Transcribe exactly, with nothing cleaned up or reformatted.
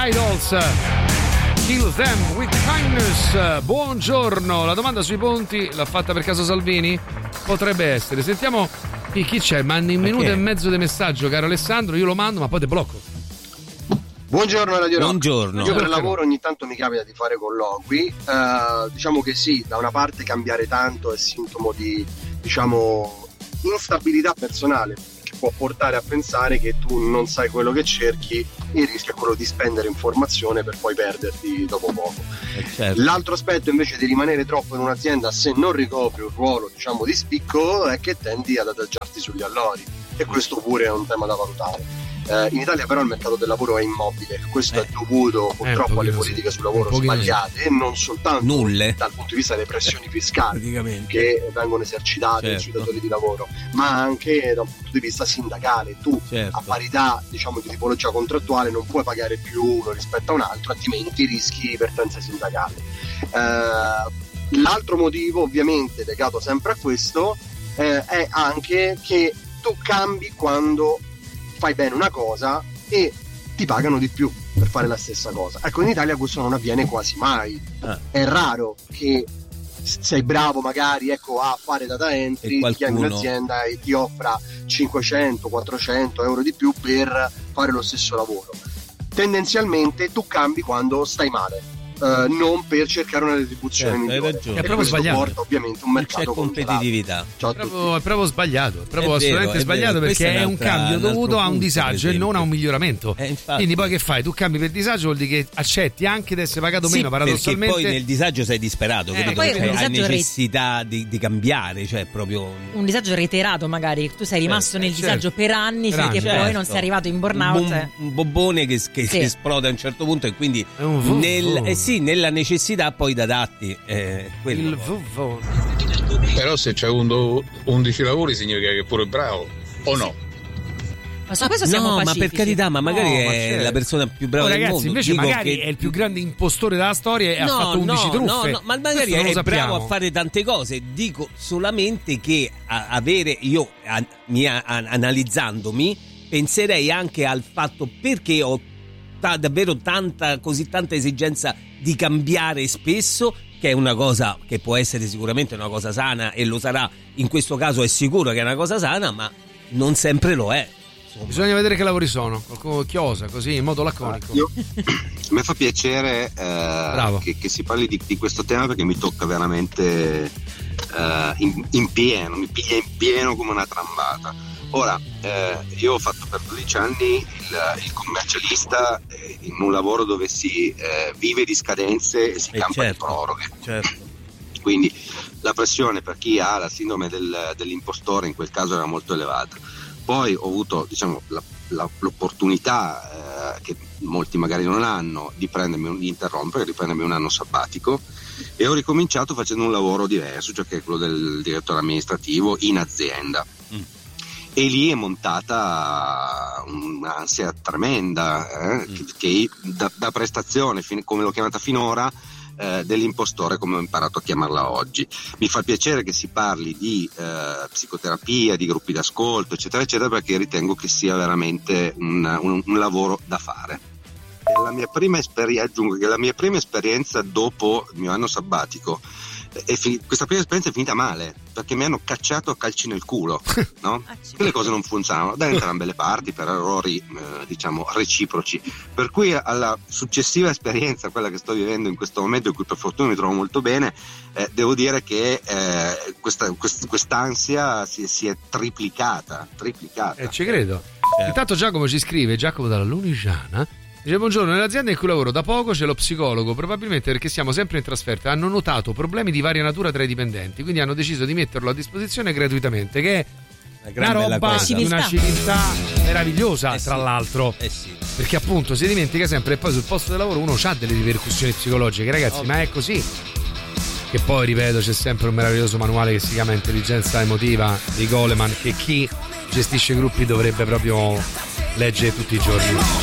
Idols, Kill Them with Kindness. Buongiorno, la domanda sui ponti l'ha fatta per caso Salvini? Potrebbe essere. Sentiamo chi, chi c'è, mandi un minuto e mezzo di messaggio, caro Alessandro, io lo mando ma poi te blocco. Buongiorno Radio Rock. Buongiorno. Io per lavoro ogni tanto mi capita di fare colloqui, uh, diciamo che sì, da una parte cambiare tanto è sintomo di, diciamo, instabilità personale, che può portare a pensare che tu non sai quello che cerchi e il rischio è quello di spendere informazione per poi perderti dopo poco. Eh certo. L'altro aspetto invece di rimanere troppo in un'azienda se non ricopri un ruolo, diciamo, di spicco è che tendi ad adagiarti sugli allori e questo pure è un tema da valutare. Eh, in Italia però il mercato del lavoro è immobile, questo eh. è dovuto purtroppo alle politiche sì. sul lavoro sbagliate sì. E non soltanto Nulle. dal punto di vista delle pressioni fiscali che vengono esercitate certo. sui datori di lavoro, ma anche da un punto di vista sindacale. Tu certo. a parità, diciamo, di tipologia contrattuale non puoi pagare più uno rispetto a un altro, altrimenti rischi ipertensione sindacale. Eh, l'altro motivo ovviamente legato sempre a questo eh, è anche che tu cambi quando fai bene una cosa e ti pagano di più per fare la stessa cosa. Ecco, in Italia questo non avviene quasi mai. Ah. È raro che sei bravo magari, ecco, a fare data entry, qualcuno... ti chiami un'azienda e ti offra cinquecento quattrocento euro di più per fare lo stesso lavoro. Tendenzialmente tu cambi quando stai male. Uh, non per cercare una retribuzione certo, migliore. È proprio sbagliato. Porta ovviamente un mercato c'è competitività. Ciao è, proprio, è proprio sbagliato, è proprio è assolutamente vero, è sbagliato vero. perché Questo è è un cambio dovuto a un disagio e non a un miglioramento. Eh, Quindi poi che fai? Tu cambi per disagio, vuol dire che accetti anche di essere pagato sì, meno, paradossalmente. Perché poi nel disagio sei disperato, eh, poi hai necessità re... di, di cambiare, cioè proprio un disagio reiterato magari. Tu sei rimasto eh, nel certo. disagio per anni per finché certo. poi non sei arrivato in burnout. Un, bon, un bobbone che, che sì. esplode a un certo punto e quindi nel, eh sì, nella necessità poi da datti eh, il vuv. Però se c'è undici lavori significa che è pure bravo o no? Ma su questo siamo no, pacifici. ma per carità, ma magari no, è ma certo. la persona più brava oh, del ragazzi, mondo. invece Dico magari che... è il più grande impostore della storia e no, ha fatto undici no, truffe. No, no, ma magari questo è bravo a fare tante cose. Dico solamente che a avere io a, mi, a, analizzandomi penserei anche al fatto perché ho ta, davvero tanta così tanta esigenza di cambiare spesso, che è una cosa che può essere sicuramente una cosa sana e lo sarà, in questo caso è sicuro che è una cosa sana, ma non sempre lo è. Insomma. Bisogna vedere che lavori sono, qualcuno chiosa così in modo laconico. Io, mi fa piacere eh, che, che si parli di, di questo tema perché mi tocca veramente eh, in, in pieno, mi piglia in pieno come una trambata. Ora, eh, io ho fatto per dodici anni il, il commercialista eh, in un lavoro dove si eh, vive di scadenze e si eh campa certo, di proroghe. Certo. Quindi la pressione per chi ha la sindrome del, dell'impostore in quel caso era molto elevata. Poi ho avuto, diciamo, la, la, l'opportunità eh, che molti magari non hanno di prendermi, di interrompere, di prendermi un anno sabbatico e ho ricominciato facendo un lavoro diverso, cioè che è quello del direttore amministrativo in azienda. Mm. E lì è montata un'ansia tremenda eh, mm. che, che da, da prestazione, fin, come l'ho chiamata finora, eh, dell'impostore, come ho imparato a chiamarla oggi. Mi fa piacere che si parli di eh, psicoterapia, di gruppi d'ascolto, eccetera, eccetera, perché ritengo che sia veramente un, un, un lavoro da fare. La mia prima esperienza, aggiungo che la mia prima esperienza dopo il mio anno sabbatico, è fin- questa prima esperienza è finita male perché mi hanno cacciato a calci nel culo, no? Le cose non funzionavano da entrambe le parti per errori eh, diciamo reciproci, per cui alla successiva esperienza, quella che sto vivendo in questo momento, in cui per fortuna mi trovo molto bene, eh, devo dire che eh, questa, quest- quest'ansia si, si è triplicata triplicata e eh, ci credo. Certo. Intanto Giacomo ci scrive, Giacomo dalla Lunigiana. Dice: buongiorno, nell'azienda in cui lavoro da poco c'è lo psicologo, probabilmente perché siamo sempre in trasferta. Hanno notato problemi di varia natura tra i dipendenti, quindi hanno deciso di metterlo a disposizione gratuitamente, che è una roba di una civiltà meravigliosa, eh tra sì. l'altro, eh sì. perché appunto si dimentica sempre che poi sul posto di lavoro uno ha delle ripercussioni psicologiche, ragazzi, Ovvio. Ma è così. Che poi, ripeto, c'è sempre un meraviglioso manuale che si chiama Intelligenza Emotiva di Goleman, che chi gestisce gruppi dovrebbe proprio leggere tutti i giorni.